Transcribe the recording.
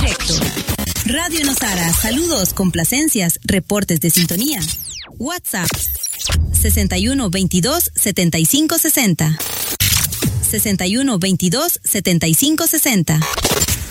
directo. Radio Nosara, saludos, complacencias, reportes de sintonía. WhatsApp 61 22 75 60. 61 22 75 60.